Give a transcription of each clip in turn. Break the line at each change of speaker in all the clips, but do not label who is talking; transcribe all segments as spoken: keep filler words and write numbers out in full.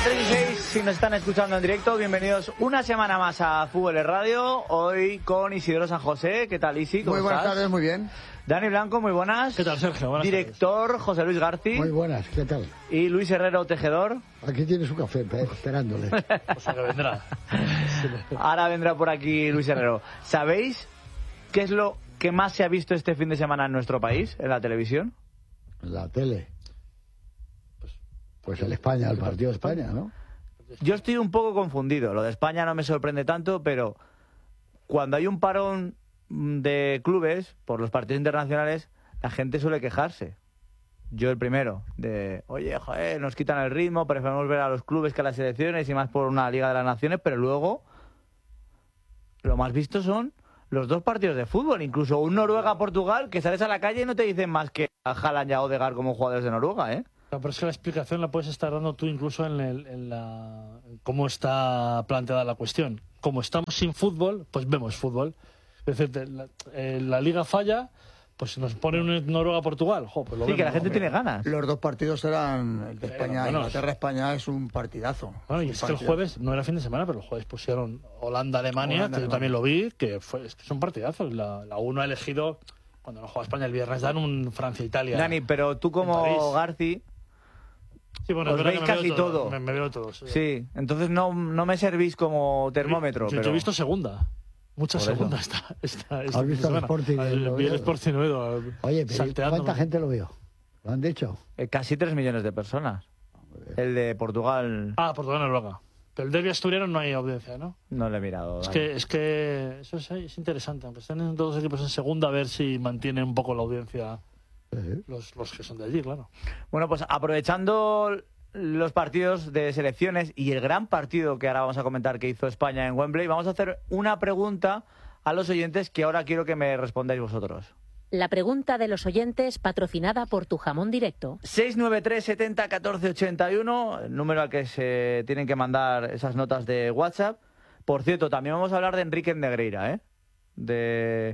treinta y seis, si nos están escuchando en directo, bienvenidos una semana más a Fútbol en Radio, hoy con Isidro San José. ¿Qué tal, Isi? ¿Cómo
Muy buenas
estás?
tardes, muy bien.
Dani Blanco, muy buenas.
¿Qué tal, Sergio? Buenas
Director,
tardes.
José Luis Garci.
Muy buenas, ¿qué tal?
Y Luis Herrero, tejedor.
Aquí tienes su café, esperándole.
O sea que vendrá.
Ahora vendrá por aquí Luis Herrero. ¿Sabéis qué es lo que más se ha visto este fin de semana en nuestro país, en la televisión?
La tele. Pues el España, el partido de España, ¿no?
Yo estoy un poco confundido. Lo de España no me sorprende tanto, pero cuando hay un parón de clubes por los partidos internacionales, la gente suele quejarse. Yo el primero, de, oye, joder, nos quitan el ritmo, preferimos ver a los clubes que a las selecciones y más por una Liga de las Naciones, pero luego lo más visto son los dos partidos de fútbol, incluso un Noruega-Portugal, que sales a la calle y no te dicen más que a Haaland y a Odegaard como jugadores de Noruega, ¿eh?
No, pero es que la explicación la puedes estar dando tú incluso en, el, en la en cómo está planteada la cuestión. Como estamos sin fútbol, pues vemos fútbol. Es decir, la, eh, la liga falla, pues nos ponen un Noruega-Portugal. Jo, pues lo
Sí,
vemos,
que la gente
hombre.
tiene ganas.
Los dos partidos eran el de
Pero,
España,
bueno,
Inglaterra-España es un partidazo.
Bueno, y
Un
es que el
partidazo.
jueves, no era fin de semana, pero el jueves pusieron Holanda-Alemania,
Holanda,
que yo también lo vi, que fue, es que son partidazos. La, la uno ha elegido, cuando no juega España el viernes, dan un Francia-Italia.
Dani, pero tú
en París.
como Garci,
Sí, bueno,
os
es verdad
veis
que me
casi
veo
todo.
Me, me veo todo, sí.
sí, entonces no, no me servís como termómetro.
Yo, yo
pero...
he visto segunda. Mucha
Por eso.
segunda está. está, está
¿Has visto el Sporting de
El,
Oviedo?
el Sporting de Oviedo,
Oye, pero
salteando.
¿cuánta gente lo vio? ¿Lo han dicho?
Eh, casi tres millones de personas. El de Portugal
Ah, Portugal, Noruega. Pero el derbi asturiano no hay audiencia, ¿no?
no lo he mirado.
Es
Dani.
que, es que eso es, es interesante. Aunque estén en todos los equipos en segunda, a ver si mantienen un poco la audiencia
Sí.
los, los que son de allí, claro.
Bueno, pues aprovechando los partidos de selecciones y el gran partido que ahora vamos a comentar que hizo España en Wembley, vamos a hacer una pregunta a los oyentes que ahora quiero que me respondáis vosotros.
La pregunta de los oyentes patrocinada por Tu Jamón Directo.
seis nueve tres setenta catorce ochenta y uno, el número al que se tienen que mandar esas notas de WhatsApp. Por cierto, también vamos a hablar de Enrique Negreira, ¿eh? De,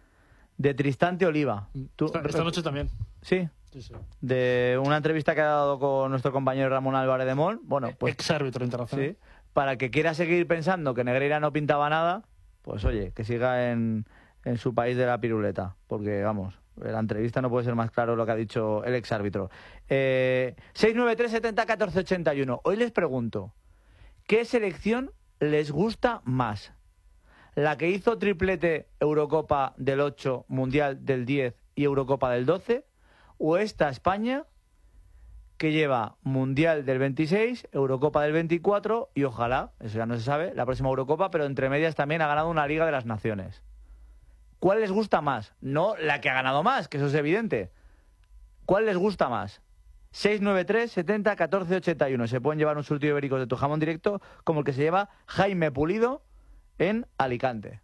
de Tristante Oliva. ¿Tú-
Esta, esta noche también.
Sí,
Sí, sí.
de una entrevista que ha dado con nuestro compañero Ramón Álvarez de Mol. Bueno, pues
Ex árbitro internacional.
sí, para el que quiera seguir pensando que Negreira no pintaba nada, pues oye, que siga en, en su país de la piruleta, porque vamos, en la entrevista no puede ser más claro lo que ha dicho el exárbitro. Eh, seis nueve tres setenta catorce ochenta y uno. Hoy les pregunto, ¿qué selección les gusta más? ¿La que hizo triplete Eurocopa del ocho, Mundial del diez y Eurocopa del doce? ¿O esta España que lleva Mundial del veintiséis, Eurocopa del veinticuatro y ojalá, eso ya no se sabe, la próxima Eurocopa, pero entre medias también ha ganado una Liga de las Naciones? ¿Cuál les gusta más? No la que ha ganado más, que eso es evidente. ¿Cuál les gusta más? seis nueve tres setenta catorce ochenta y uno. Se pueden llevar un surtido de ibéricos de Tu Jamón Directo como el que se lleva Jaime Pulido en Alicante.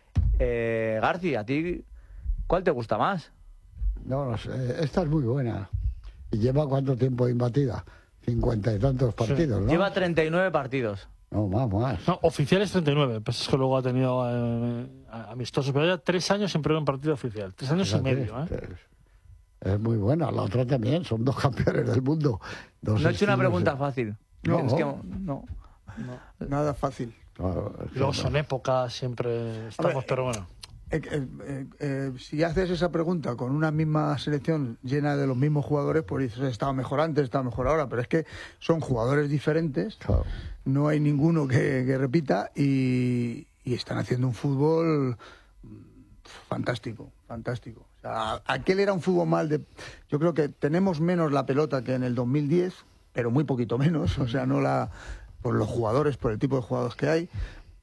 Eh, García, ¿a ti cuál te gusta más?
No, no sé, esta es muy buena. ¿Y lleva cuánto tiempo imbatida? Cincuenta y tantos partidos, ¿no?
Lleva treinta y nueve partidos.
No, más, más.
No, oficiales treinta y nueve, pues es que luego ha tenido eh, amistosos, pero ya tres años sin perder un partido oficial, tres años
Fíjate,
y medio, ¿eh?
Es, es muy buena. La otra también, son dos campeones del mundo. Dos
No he hecho una
estilos,
pregunta
eh.
fácil.
No.
Es que no.
Nada fácil.
Claro, es
Y
que
luego
no.
son épocas, siempre estamos,
ver,
pero bueno.
Eh, eh, eh, eh, si haces esa pregunta con una misma selección llena de los mismos jugadores, pues dices, estaba mejor antes, estaba mejor ahora, pero es que son jugadores diferentes,
Claro.
no hay ninguno que, que repita y, y están haciendo un fútbol fantástico, fantástico. O sea, aquel era un fútbol mal de... Yo creo que tenemos menos la pelota que en el dos mil diez, pero muy poquito menos, o sea, no la por los jugadores, por el tipo de jugadores que hay,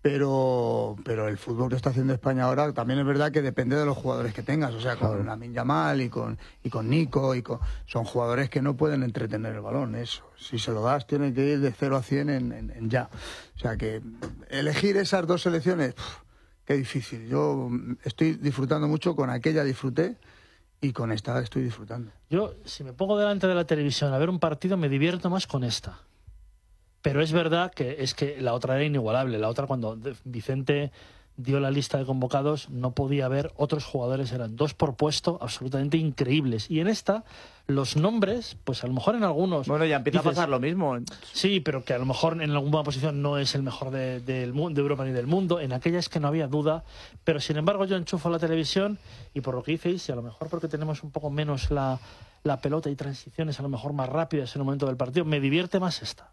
pero pero el fútbol que está haciendo España ahora también es verdad que depende de los jugadores que tengas, o sea, con
Claro.
Lamine Yamal y con y con Nico y con, son jugadores que no pueden entretener el balón, eso. Si se lo das tiene que ir de cero a cien en, en, en ya. O sea que elegir esas dos selecciones, pff, qué difícil. Yo estoy disfrutando mucho, con aquella disfruté y con esta estoy disfrutando.
Yo, si me pongo delante de la televisión a ver un partido, me divierto más con esta. Pero es verdad que es que la otra era inigualable. La otra, cuando Vicente dio la lista de convocados, no podía haber otros jugadores, eran dos por puesto, absolutamente increíbles. Y en esta, los nombres, pues a lo mejor en algunos...
Bueno, ya empieza
dices,
a pasar lo mismo.
Sí, pero que a lo mejor en alguna posición no es el mejor de, de, de Europa ni del mundo. En aquella es que no había duda. Pero sin embargo yo enchufo la televisión y por lo que dices, y a lo mejor porque tenemos un poco menos la, la pelota y transiciones a lo mejor más rápidas en el momento del partido, me divierte más esta.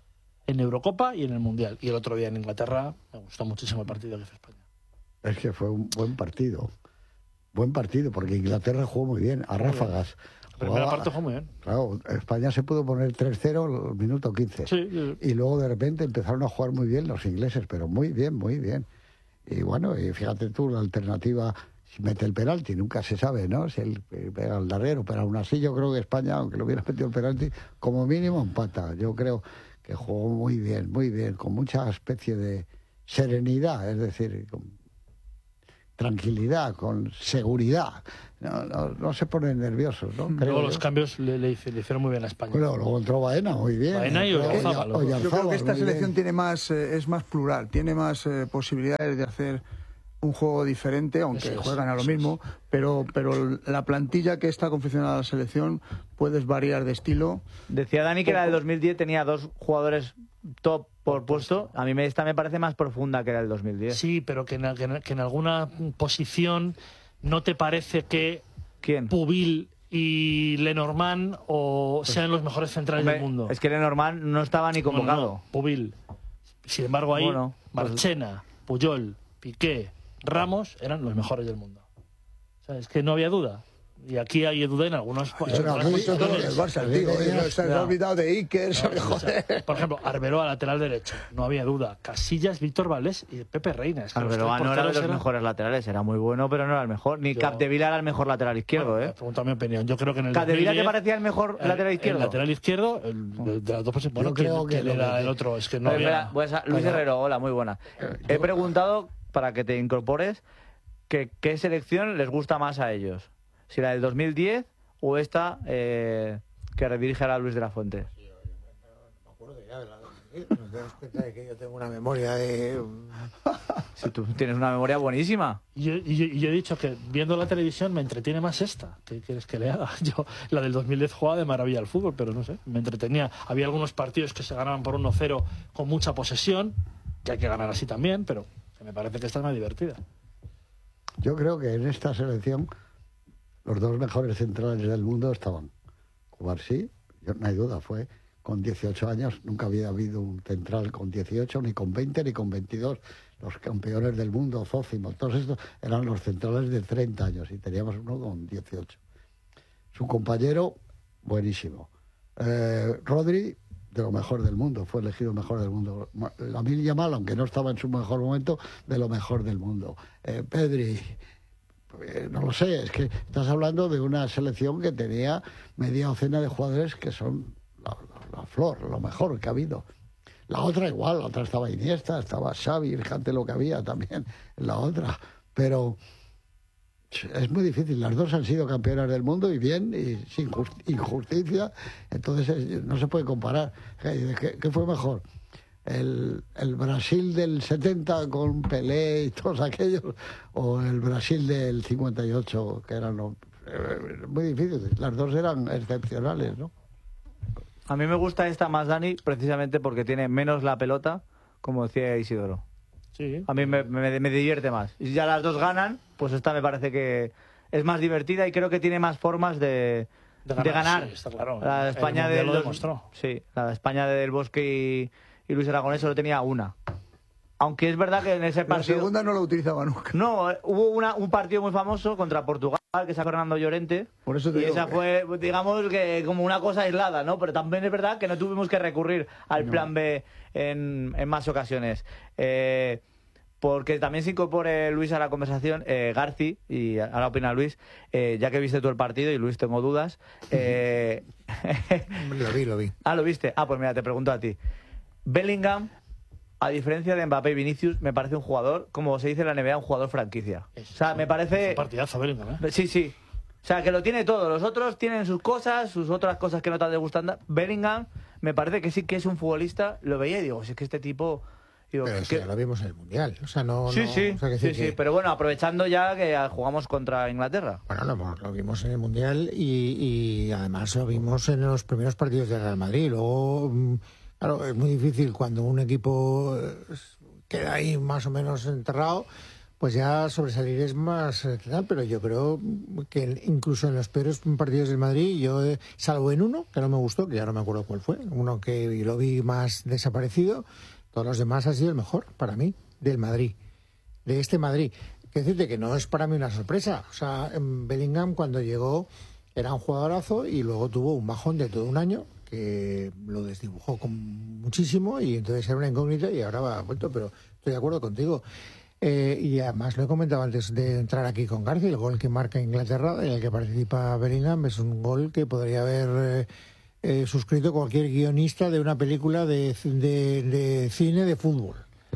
En Eurocopa y en el Mundial. Y el otro día en Inglaterra me gustó muchísimo el partido que hizo España.
Es que fue un buen partido. Buen partido, porque Inglaterra jugó muy bien, a ráfagas.
La primera parte jugó muy bien.
Claro, España se pudo poner tres cero al minuto quince.
Sí, sí.
Y luego de repente empezaron a jugar muy bien los ingleses, pero muy bien, muy bien. Y bueno, y fíjate tú, la alternativa, si mete el penalti, nunca se sabe, ¿no? Si él pega al larguero, pero aún así yo creo que España, aunque lo hubiera metido el penalti, como mínimo empata. Yo creo que jugó muy bien, muy bien, con mucha especie de serenidad, es decir, con tranquilidad, con seguridad. No, no, no se ponen nerviosos, ¿no? Creo
Luego
yo.
los cambios le, le, le hicieron muy bien a España.
Bueno, luego entró Baena, muy bien.
Baena y
Entró
Oyarzábal.
Oya-
Yo creo que esta
muy
selección
bien.
tiene más, eh, es más plural, tiene más eh, posibilidades de hacer un juego diferente, aunque
Eso es,
juegan a lo
eso
mismo, pero, pero la plantilla que está confeccionada la selección puedes variar de estilo.
Decía Dani que la del dos mil diez tenía dos jugadores top por puesto. A mí me, esta me parece más profunda que la del dos mil diez.
Sí, pero que en, que en- que en alguna posición no te parece que
¿Quién?
Pubil y Lenormand o sean los mejores centrales
Hombre,
del mundo.
es que Lenormand no estaba ni convocado.
No, no, Pubil. Sin embargo, ahí
Bueno, pues-
Marchena, Puyol, Piqué, Ramos eran los mejores del mundo. O sea, es que no había duda. Y aquí hay duda en algunos.
Eso
en
no,
algunas
eso todo
posiciones.
el Barça, tío. No, se han
Ya.
olvidado de Iker,
No,
joder.
o sea, por ejemplo, Arbeloa, lateral derecho, no había duda. Casillas, Víctor Valdés y Pepe Reina. Es que los
Arbeloa
tres
no era de
porteros
los
eran-
mejores laterales, era muy bueno, pero no era el mejor. Ni
Yo-
Capdevila era el mejor lateral izquierdo,
Bueno,
¿eh?
me pregunta mi opinión. Yo creo que en el
¿Capdevila te
dos mil diez,
parecía el mejor
el-
lateral izquierdo?
El lateral izquierdo, el, de, de las dos posiciones. Bueno,
Yo
¿quién,
creo que
quién
lo
era
que-
el otro? Es que no
Pero
había...
espera, pues, a- Luis
Bueno.
Herrero, hola, muy buena. He preguntado, para que te incorpores, que qué selección les gusta más a ellos. Si la del dos mil diez o esta eh, que redirige a Luis de la Fuente.
Me acuerdo ya de la dos mil, no te das cuenta de que yo tengo una memoria de...
Si tú tienes una memoria buenísima.
Y yo, y yo- y yo he dicho que viendo la televisión me entretiene más esta. ¿Qué quieres que le haga? Yo, la del dos mil diez jugaba de maravilla al fútbol, pero no sé, me entretenía. Había algunos partidos que se ganaban por uno cero con mucha posesión, que hay que ganar así también, pero que me parece que esta es más divertida.
Yo creo que en esta selección los dos mejores centrales del mundo estaban. Cubarsí, yo, no hay duda, fue con dieciocho años, nunca había habido un central con dieciocho, ni con veinte, ni con veintidós. Los campeones del mundo, Zócimo, todos estos eran los centrales de treinta años y teníamos uno con dieciocho. Su compañero, buenísimo. Eh, Rodri, de lo mejor del mundo, fue elegido mejor del mundo. Lamine Yamal, aunque no estaba en su mejor momento, de lo mejor del mundo. Eh, Pedri, eh, no lo sé, es que estás hablando de una selección que tenía media docena de jugadores que son la, la- la flor, lo mejor que ha habido. La otra igual, la otra estaba Iniesta, estaba Xavi, fíjate lo que había también en la otra. Pero es muy difícil, las dos han sido campeonas del mundo y bien, y sin just- injusticia, entonces es- no se puede comparar. ¿Qué, qué- qué fue mejor? El, el Brasil del setenta con Pelé y todos aquellos, o el Brasil del cincuenta y ocho, que eran los- eh, muy difíciles. Las dos eran excepcionales, ¿no?
A mí me gusta esta más, Dani, precisamente porque tiene menos la pelota, como decía Isidoro.
Sí.
A mí me, me- me divierte más. Y si ya las dos ganan, pues esta me parece que es más divertida y creo que tiene más formas de,
De
de
ganar,
ganar.
sí, está claro.
La de
El
España
Mundial
del
lo
dos-
demostró.
Sí, la de España del Bosque y, y Luis Aragonés solo tenía una. Aunque es verdad que en ese
La
partido...
segunda no la utilizaba nunca.
No, eh, hubo una, un partido muy famoso contra Portugal, que sacó Fernando Llorente.
Por eso te
y
digo
esa
que-
fue, digamos, que como una cosa aislada, ¿no? Pero también es verdad que no tuvimos que recurrir al plan B en, en más ocasiones. Eh, porque también se incorpore Luis a la conversación, eh, Garci, y ahora opina Luis, eh, ya que viste tú el partido, y Luis, tengo dudas. Eh,
Lo vi, lo vi.
ah, ¿lo viste? Ah, pues mira, te pregunto a ti. Bellingham, a diferencia de Mbappé y Vinicius, me parece un jugador, como se dice en la N B A, un jugador franquicia. O sea, me parece...
Un partidazo, Bellingham, ¿eh?
Sí, sí. O sea, que lo tiene todo. Los otros tienen sus cosas, sus otras cosas que no te gustan. Bellingham, me parece que sí que es un futbolista. Lo veía y digo, si es que este tipo... Digo,
Pero eso
¿qué-
ya lo vimos en el Mundial. O sea, no.
Sí,
no-
sí,
o sea, que
sí,
decir
sí,
que-
pero bueno, aprovechando ya que jugamos contra Inglaterra.
Bueno, lo, lo vimos en el Mundial y, y además lo vimos en los primeros partidos del Real Madrid. Luego, mm, claro, es muy difícil cuando un equipo eh, queda ahí más o menos enterrado, pues ya sobresalir es más eh, tal, pero yo creo que incluso en los peores partidos del Madrid, yo, eh, salvo en uno, que no me gustó, que ya no me acuerdo cuál fue, uno que lo vi más desaparecido, todos los demás ha sido el mejor para mí, del Madrid, de este Madrid. Quiero decirte que no es para mí una sorpresa. O sea, en Bellingham cuando llegó era un jugadorazo y luego tuvo un bajón de todo un año que lo desdibujó con muchísimo y entonces era una incógnita y ahora va vuelto, pero estoy de acuerdo contigo. Eh, y además lo he comentado antes de entrar aquí con García, el gol que marca Inglaterra, en el que participa Bellingham, es un gol que podría haber eh, eh, suscrito cualquier guionista de una película de, de, de cine de fútbol.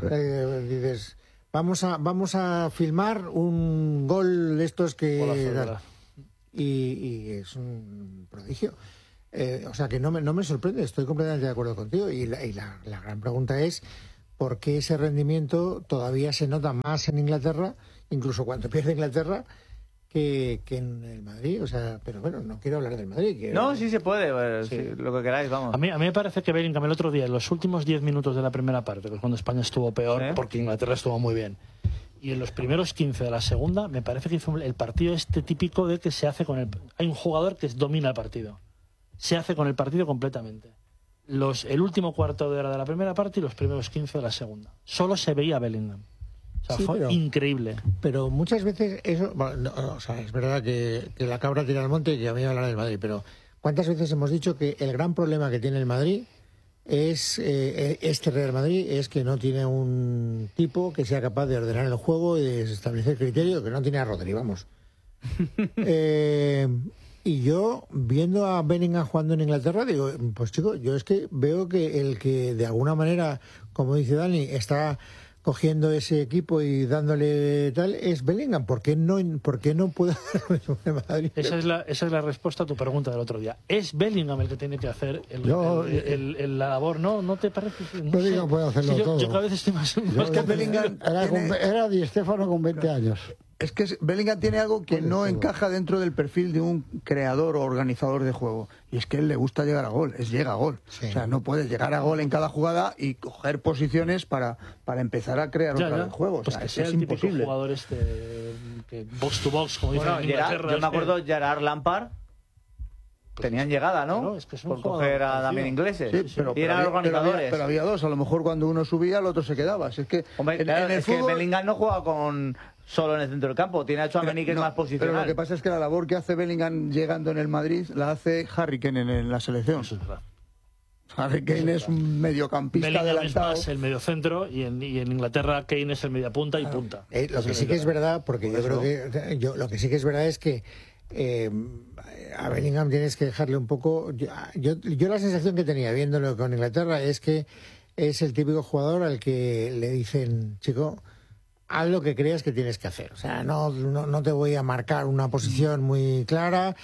Eh, dices, vamos a vamos a filmar un gol de estos que...
Golazo, ¿verdad?
y, y es un prodigio. Eh, o sea que no me, no me sorprende, estoy completamente de acuerdo contigo. Y la, y la, la gran pregunta es, ¿por qué ese rendimiento todavía se nota más en Inglaterra, incluso cuando pierde Inglaterra, que, que en el Madrid? O sea, pero bueno, no quiero hablar del Madrid. Quiero...
No, sí se puede, pues,
Sí.
sí, lo que queráis, vamos.
A mí, a mí me parece que Bellingham el otro día, en los últimos diez minutos de la primera parte, que es cuando España estuvo peor,
Sí.
porque Inglaterra estuvo muy bien, y en los primeros quince de la segunda, me parece que hizo un- el partido este típico de que se hace con el... Hay un jugador que domina el partido. Se hace con el partido completamente. Los, el último cuarto de hora de la primera parte y los primeros quince de la segunda. Solo se veía Bellingham. O sea,
Sí,
fue
pero-
increíble.
Pero muchas veces eso, bueno, no, o sea, es verdad que, que la cabra tira al monte y que a mí me hablar del Madrid, pero ¿cuántas veces hemos dicho que el gran problema que tiene el Madrid es, eh, este Real Madrid, es que no tiene un tipo que sea capaz de ordenar el juego y de establecer criterio, que no tiene a Rodri, vamos. eh, y yo, viendo a Bellingham jugando en Inglaterra, digo, pues chico, yo es que veo que el que de alguna manera, como dice Dani, está cogiendo ese equipo y dándole tal, es Bellingham. ¿Por qué no, por qué no puede hacer lo mismo en Madrid?
Esa es, la, esa es la respuesta a tu pregunta del otro día. ¿Es Bellingham el que tiene que hacer el,
Yo-
el- el- el- la labor? ¿No? ¿No te parece? No
Bellingham
sé.
puede hacerlo
Sí, yo,
todo.
yo cada vez estoy más... más
Yo-
que Bellingham
Era, con-
tiene-
era Di Stéfano con veinte años.
Es que es- Bellingham tiene algo que no encaja dentro del perfil de un creador o organizador de juego. Y es que a él le gusta llegar a gol, es llega a gol.
Sí.
O sea, no puedes llegar a gol en cada jugada y coger posiciones para, para empezar a crear
Ya,
otra
ya.
vez juego. O
Pues
sea,
que
es,
sea
es
el típico
imposible.
jugador este que box to box, como dicen
Bueno,
en
Gerard-
Inglaterra.
yo
es
me
que-
acuerdo Gerard Lampard. Tenían llegada, ¿no?
Claro, es que es un
Por
jugador
coger a
parecido.
también ingleses.
Sí, pero,
y
pero
eran
había, pero,
organizadores.
había, pero había dos. A lo mejor cuando uno subía, el otro se quedaba. Si es que
Hombre,
en,
claro,
en el
es que
fútbol...
Bellingham no juega con solo en el centro del campo. Tiene a Tchouaméni que es
No,
más posicional.
Pero lo que pasa es que la labor que hace Bellingham llegando en el Madrid la hace Harry Kane en, en la selección.
Eso es verdad.
Harry Kane es un mediocampista
Bellingham es
adelantado.
más el mediocentro y en, y en Inglaterra Kane es el mediapunta y punta.
Eh, lo
Esa
que sí que es
verdad.
verdad, porque yo creo que yo, lo que sí que es verdad es que eh, a Bellingham tienes que dejarle un poco. Yo, yo, yo la sensación que tenía viéndolo con Inglaterra es que es el típico jugador al que le dicen, chico, haz lo que creas que tienes que hacer. O sea, no, no, no te voy a marcar una posición muy clara,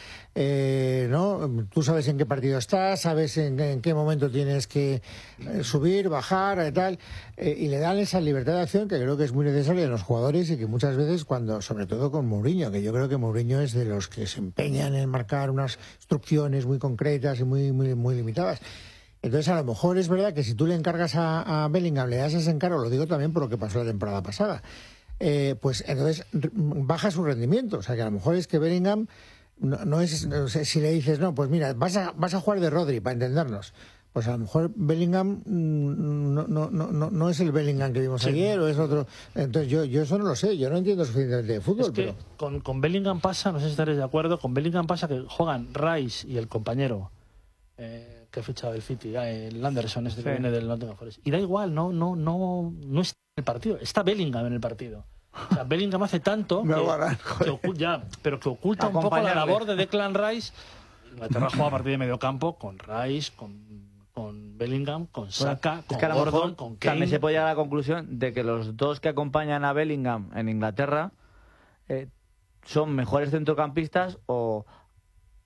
eh, ¿no? Tú sabes en qué partido estás, sabes en, en qué momento tienes que eh, subir, bajar, eh, tal, eh, y le dan esa libertad de acción que creo que es muy necesaria en los jugadores y que muchas veces cuando, sobre todo con Mourinho, que yo creo que Mourinho es de los que se empeñan en marcar unas instrucciones muy concretas y muy, muy, muy limitadas. Entonces, a lo mejor es verdad que si tú le encargas a, a Bellingham, le das ese encargo, lo digo también por lo que pasó la temporada pasada, eh, pues entonces r- baja su rendimiento. O sea, que a lo mejor es que Bellingham no, no es... No sé, si le dices, no, pues mira, vas a, vas a jugar de Rodri, para entendernos. Pues a lo mejor Bellingham mm, no, no, no, no, no es el Bellingham que vimos
Sí.
ayer o es otro... Entonces, yo, yo eso no lo sé, yo no entiendo suficientemente de fútbol,
Es que
pero...
con, con Bellingham pasa, no sé si estaréis de acuerdo, con Bellingham pasa que juegan Rice y el compañero eh, que ha fichado el City, eh, el Anderson, este que
Sí.
viene del Nottingham Forest. Y da igual, no, no, no, no está en el partido, está Bellingham en el partido. O sea, Bellingham hace tanto
Me
que,
aguardan,
que ocu- ya, pero que oculta un poco la
Acompañarle.
labor de Declan Rice. Inglaterra juega a partir de medio campo con Rice, con, con Bellingham, con Saka,
Es
con
que a lo
Gordon,
mejor
con Kane.
también se puede llegar a la conclusión de que los dos que acompañan a Bellingham en Inglaterra eh, son mejores centrocampistas o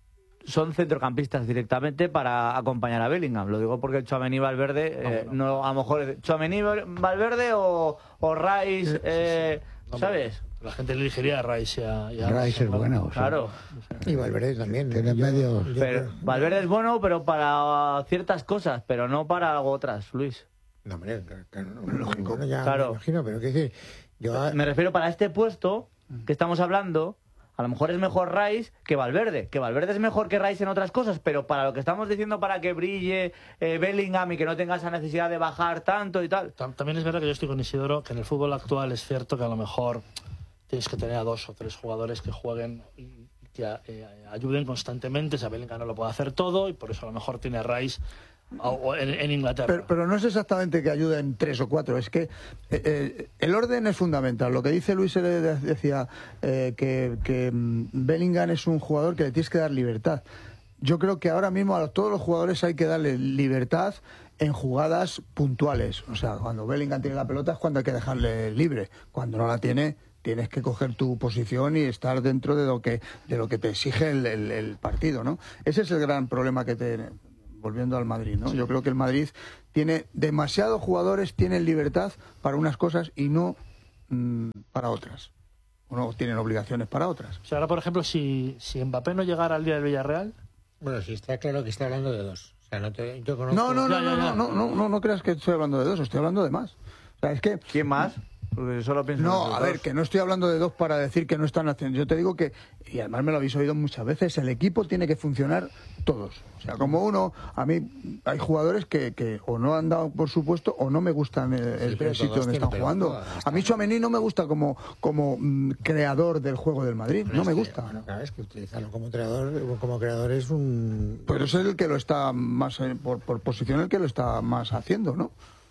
son centrocampistas directamente para acompañar a Bellingham. Lo digo porque Tchouaméni y Valverde, eh,
Ah, bueno.
no, a lo mejor Tchouaméni, Valverde o, o Rice, eh,
No,
¿sabes?
La gente le elegiría a Rice y a, y a
Rice es bueno. o sea,
Claro.
Y Valverde también.
Tiene
Yo-
medio-
yo
Pero
creo-
Valverde es bueno, pero para ciertas cosas, pero no para otras, Luis.
No, hombre, claro, claro, no, bueno, ya
Claro.
me imagino, pero qué decir, yo a-
Me refiero para este puesto que estamos hablando, a lo mejor es mejor Rice que Valverde. Que Valverde es mejor que Rice en otras cosas, pero para lo que estamos diciendo, para que brille eh, Bellingham y que no tenga esa necesidad de bajar tanto y tal.
Tam- También es verdad que yo estoy con Isidoro, que en el fútbol actual es cierto que a lo mejor tienes que tener a dos o tres jugadores que jueguen y que eh, ayuden constantemente. O sea, Bellingham no lo puede hacer todo y por eso a lo mejor tiene a Rice o- o en, en Inglaterra.
Pero, pero no es exactamente que ayuden tres o cuatro, es que eh, eh, el orden es fundamental. Lo que dice Luis eh, decía eh, que, que mm, Bellingham es un jugador que le tienes que dar libertad. Yo creo que ahora mismo a todos los jugadores hay que darle libertad en jugadas puntuales. O sea, cuando Bellingham tiene la pelota es cuando hay que dejarle libre. Cuando no la tiene, tienes que coger tu posición y estar dentro de lo que de lo que te exige el, el- el partido, ¿no? Ese es el gran problema que tiene. Volviendo al Madrid, ¿no? Yo creo que el Madrid tiene demasiados jugadores, tienen libertad para unas cosas y no mm, para otras. O no tienen obligaciones para otras.
O sea, ahora, por ejemplo, si, si Mbappé no llegara al día del Villarreal,
bueno, sí está claro que está hablando de dos. O sea, no te, yo conozco...
No, no, no,
Ya, ya,
no,
ya.
no, no, no, no creas que estoy hablando de dos, estoy hablando de más. O sea, es que
¿Quién más? Porque solo pienso en
no,
esos
a
dos.
ver, que no estoy hablando de dos para decir que no están haciendo. Yo te digo que, y además me lo habéis oído muchas veces, el equipo tiene que funcionar todos. O sea, como uno, a mí hay jugadores que, que o no han dado por supuesto o no me gustan el, el
pero
sitio
todos
donde
tienen,
están
pero
jugando.
todas,
A mí Tchouaméni no me gusta como, como mm, creador del juego del Madrid, no me gusta.
Bueno, claro, es que utilizarlo como creador, como creador es un...
Pero es el que lo está más, eh, por, por posición, el que lo está más haciendo, ¿no?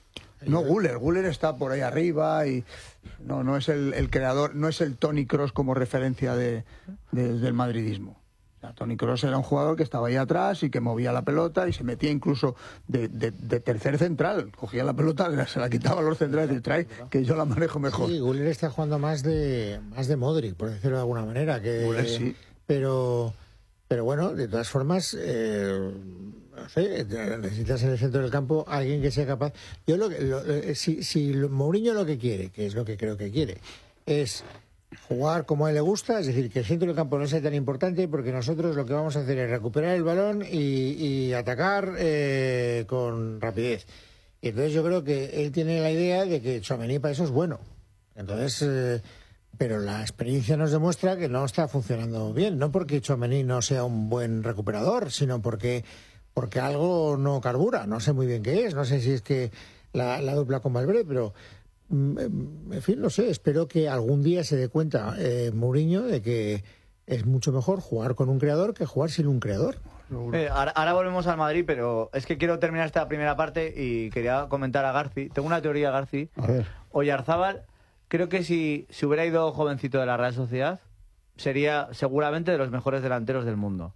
No Güler, Güler está por ahí arriba y no, no es el, el creador, no es el Toni Kroos como referencia de, de- del madridismo. O sea, Toni Kroos era un jugador que estaba ahí atrás y que movía la pelota y se metía incluso de, de- de tercer central. Cogía la pelota, se la quitaba a los centrales y trae que yo la manejo mejor.
Sí, Güler está jugando más de más de Modric, por decirlo de alguna manera. Que,
Güler sí.
Pero, pero bueno, de todas formas, eh, no sé, necesitas en el centro del campo a alguien que sea capaz. Yo lo que, lo- eh, si, si Mourinho lo que quiere, que es lo que creo que quiere, es jugar como a él le gusta, es decir, que el centro del campo no sea tan importante, porque nosotros lo que vamos a hacer es recuperar el balón y, y atacar eh, con rapidez. Y entonces yo creo que él tiene la idea de que Tchouaméni para eso es bueno. Entonces, eh, pero la experiencia nos demuestra que no está funcionando bien, no porque Tchouaméni no sea un buen recuperador, sino porque porque algo no carbura. No sé muy bien qué es, no sé si es que la, la dupla con Valverde, pero mm, en fin, no sé, espero que algún día se dé cuenta eh, Mourinho de que es mucho mejor jugar con un creador que jugar sin un creador.
Eh, ahora, ahora volvemos al Madrid, pero es que quiero terminar esta primera parte y quería comentar a Garci. Tengo una teoría, Garci.
A ver,
Oyarzábal, creo que si, si hubiera ido jovencito de la Real Sociedad, sería seguramente de los mejores delanteros del mundo.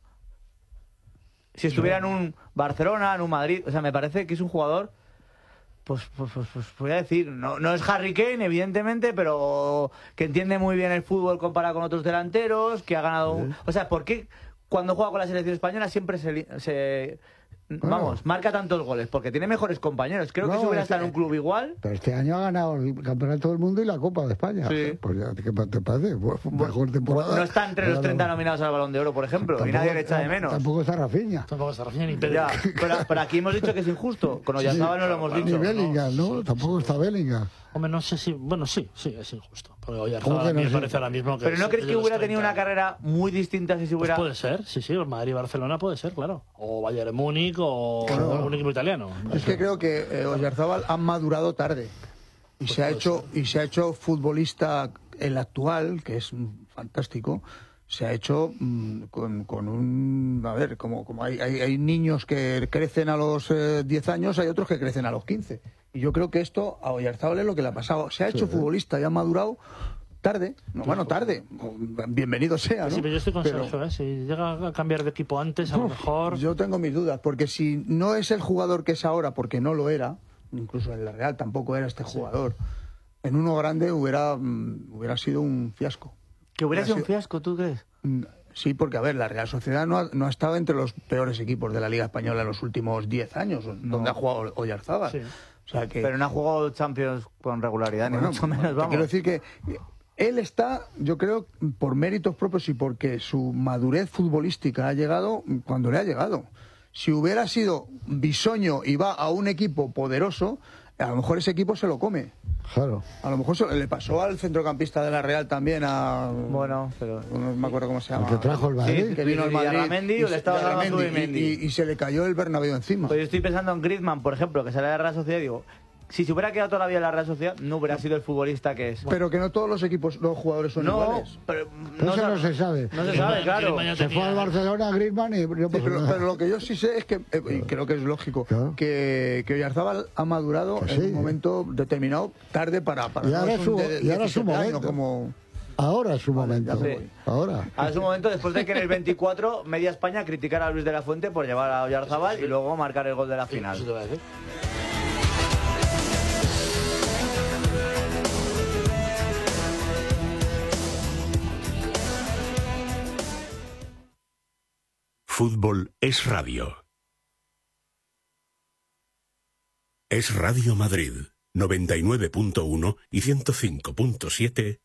Si estuviera en un Barcelona, en un Madrid, o sea, me parece que es un jugador, pues, pues, pues, pues voy a decir, no, no es Harry Kane, evidentemente, pero que entiende muy bien el fútbol comparado con otros delanteros, que ha ganado... un- O sea, ¿por qué cuando juega con la selección española siempre se... li- se vamos, marca tantos goles? Porque tiene mejores compañeros. Creo que
No,
si hubiera
es que-
estado en un club igual...
pero este año ha ganado el Campeonato del Mundo y la Copa de España.
Sí.
Pues ya, ¿qué te parece? Pues, mejor temporada.
No está entre los treinta nominados al Balón de Oro, por ejemplo, y
Tampoco-
nadie le echa de menos.
Tampoco está Rafinha.
tampoco está Rafinha ni Pedri.
Ya, pero, pero aquí hemos dicho que es injusto. Con Oyarzábal no lo hemos
Ni
dicho.
Bellingham, ¿no? Tampoco está Bellingham.
Hombre, no sé si... Bueno, sí, sí, es injusto. Porque
¿Cómo
Oyarzábal
que
a mí
no
me
es
parece ahora mismo que...
Pero ¿no
es-
crees
es
que
de los
hubiera tenido
treinta.
una carrera muy distinta si se
Pues
hubiera...
puede ser, sí, sí, el Madrid y Barcelona puede ser, claro. O Bayern Múnich o un equipo italiano.
Es que creo que eh, Oyarzábal ha madurado tarde y se ha hecho y se ha hecho futbolista el actual, que es mm, fantástico. Se ha hecho mm, con, con un... A ver, como, como hay, hay, hay niños que crecen a los eh, diez años, hay otros que crecen a los quince. Y yo creo que esto a Oyarzábal es lo que le ha pasado. Se ha hecho futbolista y ha madurado tarde. No, bueno, tarde. Bienvenido sea, ¿no?
Sí, pero yo estoy con
Pero-
Sergio, ¿eh? Si llega a cambiar de equipo antes, a lo mejor...
Yo tengo mis dudas, porque si no es el jugador que es ahora, porque no lo era, incluso en la Real tampoco era este jugador, en uno grande hubiera, mm, hubiera sido un fiasco.
Que hubiera
Hubiera
sido un
sido-
fiasco, ¿tú crees?
Mm, Sí, porque, a ver, la Real Sociedad no ha, no ha estado entre los peores equipos de la Liga Española en los últimos diez años, no. donde ha jugado Oyarzábal. Sí. O sea que,
pero no ha jugado Champions con regularidad, bueno, ni mucho menos, vamos.
Quiero decir que él está, yo creo, por méritos propios y porque su madurez futbolística ha llegado cuando le ha llegado. Si hubiera sido bisoño y va a un equipo poderoso, a lo mejor ese equipo se lo come.
Claro.
A lo mejor se, le pasó al centrocampista de la Real también a...
Bueno, pero...
No me acuerdo cómo se llama.
¿El que trajo el Madrid?
Sí, que vino el Madrid.
Y, y, le estaba dando
y, y, y se le cayó el Bernabéu encima.
Pues yo estoy pensando en Griezmann, por ejemplo, que sale de la Real Sociedad y digo... Si se hubiera quedado toda la vida en la Real Sociedad, no hubiera sido el futbolista que es.
Pero que no todos los equipos, los jugadores son
no,
iguales.
Pero
no, eso no se sabe.
No se sabe, claro.
Se fue al Barcelona, Griezmann y...
Sí, pero, pero lo que yo sí sé es que, eh, y creo que es lógico, claro. que, que Oyarzábal ha madurado sí. en un momento determinado, tarde para... para
y ahora
no
su,
de,
y ahora su momento.
Como...
Ahora es su momento.
Sí.
Ahora.
Ahora es su momento, después de que en el veinticuatro media España criticara a Luis de la Fuente por llevar a Oyarzábal sí, sí. y luego marcar el gol de la final. Sí,
Fútbol es radio. Es Radio Madrid, noventa y nueve punto uno y ciento cinco punto siete